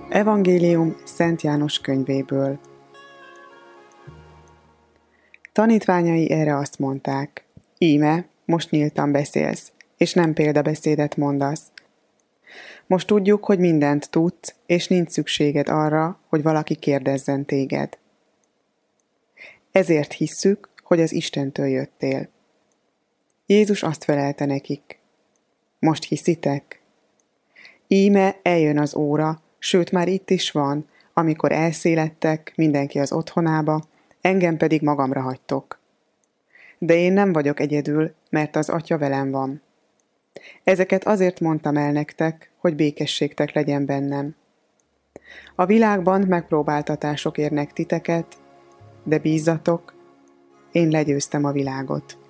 Evangélium Szent János könyvéből. Tanítványai erre azt mondták: Íme, most nyíltan beszélsz, és nem példabeszédet mondasz. Most tudjuk, hogy mindent tudsz, és nincs szükséged arra, hogy valaki kérdezzen téged. Ezért hisszük, hogy az Istentől jöttél. Jézus azt felelte nekik: Most hiszitek? Íme eljön az óra, sőt már itt is van, amikor elszéledtek mindenki az otthonába, engem pedig magamra hagytok. De én nem vagyok egyedül, mert az Atya velem van. Ezeket azért mondtam el nektek, hogy békességtek legyen bennem. A világban megpróbáltatások érnek titeket, de bízzatok, én legyőztem a világot.